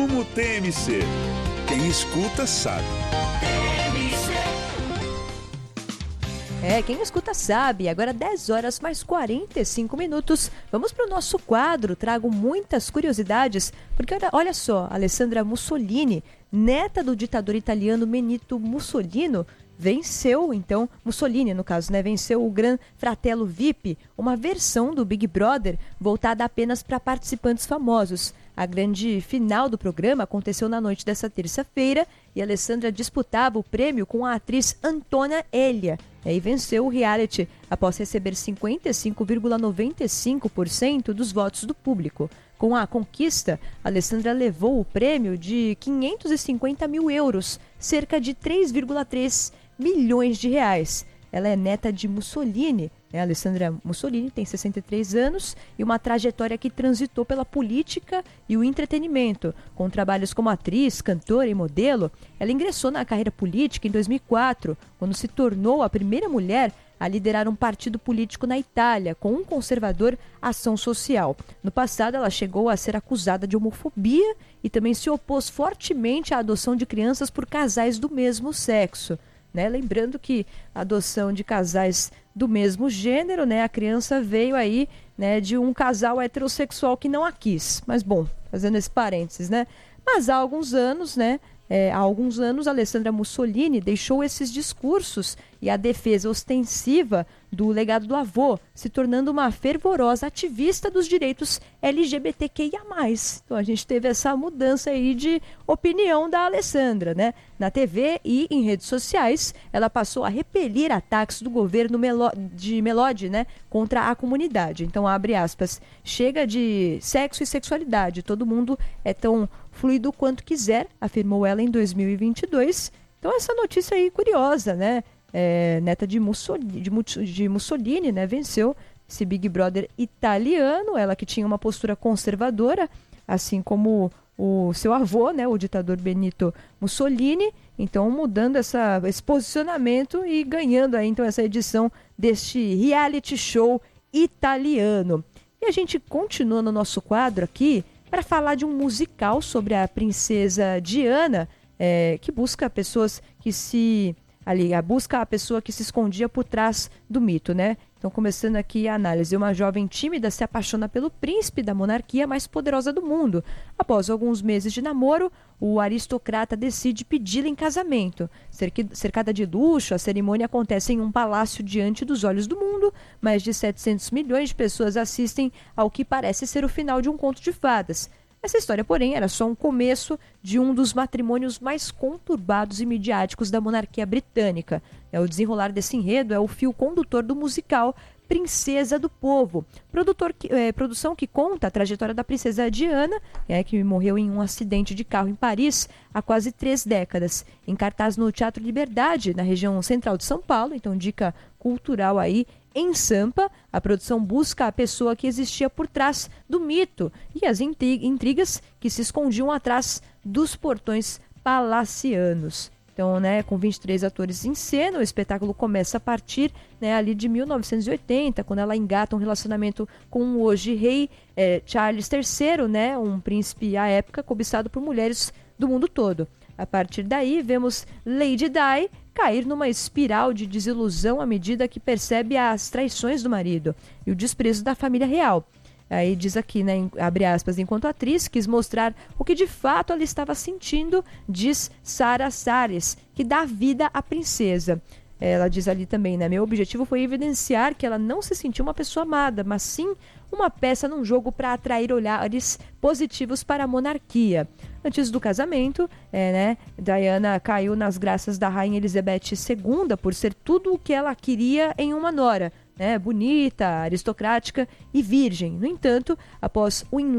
Resumo TMC. Quem escuta sabe. Quem escuta sabe. Agora 10 horas mais 45 minutos. Vamos para o nosso quadro. Trago muitas curiosidades, porque olha só, Alessandra Mussolini, neta do ditador italiano Benito Mussolini, Mussolini no caso, venceu o Gran Fratello VIP, uma versão do Big Brother voltada apenas para participantes famosos. A grande final do programa aconteceu na noite dessa terça-feira e Alessandra disputava o prêmio com a atriz Antônia Elia. E venceu o reality após receber 55,95% dos votos do público. Com a conquista, Alessandra levou o prêmio de 550 mil euros, cerca de 3,3 milhões de reais. Ela é neta de Mussolini. Alessandra Mussolini tem 63 anos e uma trajetória que transitou pela política e o entretenimento. Com trabalhos como atriz, cantora e modelo, ela ingressou na carreira política em 2004, quando se tornou a primeira mulher a liderar um partido político na Itália, com um conservador Ação Social. No passado, ela chegou a ser acusada de homofobia e também se opôs fortemente à adoção de crianças por casais do mesmo sexo. Lembrando que a adoção de casais do mesmo gênero, a criança veio aí, de um casal heterossexual que não a quis. Mas bom, fazendo esse parênteses, Mas há alguns anos, Alessandra Mussolini deixou esses discursos e a defesa ostensiva do legado do avô, se tornando uma fervorosa ativista dos direitos LGBTQIA+. Então a gente teve essa mudança aí de opinião da Alessandra, Na TV e em redes sociais, ela passou a repelir ataques do governo de Melodi, contra a comunidade. Então, abre aspas, chega de sexo e sexualidade, todo mundo é tão fluido quanto quiser, afirmou ela em 2022. Então, essa notícia aí curiosa, neta de Mussolini, venceu esse Big Brother italiano, ela que tinha uma postura conservadora, assim como o seu avô, o ditador Benito Mussolini, então mudando esse posicionamento e ganhando aí, então, essa edição deste reality show italiano. E a gente continua no nosso quadro aqui para falar de um musical sobre a princesa Diana, que busca pessoas que busca a pessoa que se escondia por trás do mito, Então, começando aqui a análise. Uma jovem tímida se apaixona pelo príncipe da monarquia mais poderosa do mundo. Após alguns meses de namoro, o aristocrata decide pedi-la em casamento. Cercada de luxo, a cerimônia acontece em um palácio diante dos olhos do mundo. Mais de 700 milhões de pessoas assistem ao que parece ser o final de um conto de fadas. Essa história, porém, era só um começo de um dos matrimônios mais conturbados e midiáticos da monarquia britânica. O desenrolar desse enredo é o fio condutor do musical Princesa do Povo, produção que conta a trajetória da princesa Diana, que morreu em um acidente de carro em Paris há quase 3 décadas. Em cartaz no Teatro Liberdade, na região central de São Paulo, então dica cultural aí. Em Sampa, a produção busca a pessoa que existia por trás do mito e as intrigas que se escondiam atrás dos portões palacianos. Então, com 23 atores em cena, o espetáculo começa a partir ali de 1980, quando ela engata um relacionamento com o hoje rei Charles III, um príncipe à época cobiçado por mulheres do mundo todo. A partir daí, vemos Lady Di cair numa espiral de desilusão à medida que percebe as traições do marido e o desprezo da família real. Aí diz aqui, abre aspas, enquanto a atriz quis mostrar o que de fato ela estava sentindo, diz Sara Sares, que dá vida à princesa. Ela diz ali também, meu objetivo foi evidenciar que ela não se sentiu uma pessoa amada, mas sim uma peça num jogo para atrair olhares positivos para a monarquia. Antes do casamento, Diana caiu nas graças da rainha Elizabeth II por ser tudo o que ela queria em uma nora, bonita, aristocrática e virgem. No entanto, após o